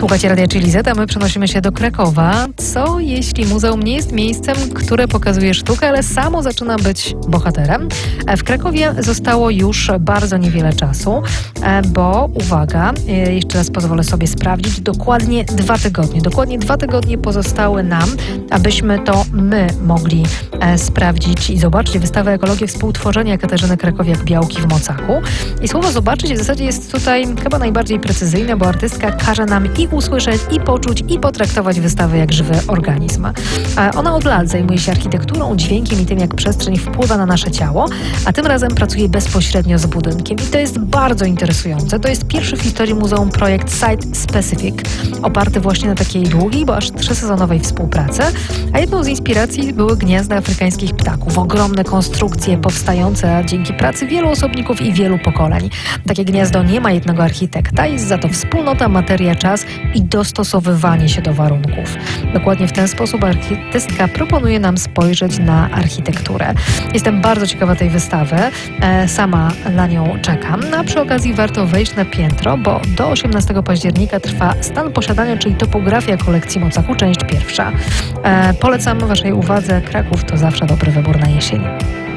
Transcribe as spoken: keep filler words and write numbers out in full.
Słuchajcie Radia Chili Z, a my przenosimy się do Krakowa. Co jeśli muzeum nie jest miejscem, które pokazuje sztukę, ale samo zaczyna być bohaterem? W Krakowie zostało już bardzo niewiele czasu, bo uwaga, jeszcze raz pozwolę sobie sprawdzić, dokładnie dwa tygodnie. Dokładnie dwa tygodnie pozostały nam, abyśmy to my mogli sprawdzić i zobaczyć wystawę Ekologię Współtworzenia Katarzyny Krakowiak-Białki w Mocachu. I słowo zobaczyć w zasadzie jest tutaj chyba najbardziej precyzyjne, bo artystka każe nam i usłyszeć, i poczuć, i potraktować wystawę jak żywy organizm. Ona od lat zajmuje się architekturą, dźwiękiem i tym, jak przestrzeń wpływa na nasze ciało, a tym razem pracuje bezpośrednio z budynkiem. I to jest bardzo interesujące. To jest pierwszy w historii muzeum projekt Site Specific, oparty właśnie na takiej długiej, bo aż trzysezonowej współpracy. A jedną z inspiracji były gniazda afrykańskich ptaków. Ogromne konstrukcje powstające dzięki pracy wielu osobników i wielu pokoleń. Takie gniazdo nie ma jednego architekta, jest za to wspólnota, materia, czas i dostosowywanie się do warunków. Dokładnie w ten sposób artystka proponuje nam spojrzeć na architekturę. Jestem bardzo ciekawa tej wystawy. E, sama na nią czekam. No, a przy okazji warto wejść na piętro, bo do osiemnastego października trwa stan posiadania, czyli topografia kolekcji Mocachu, część pierwsza. E, polecam Waszej uwadze. Kraków to zawsze dobry wybór na jesień.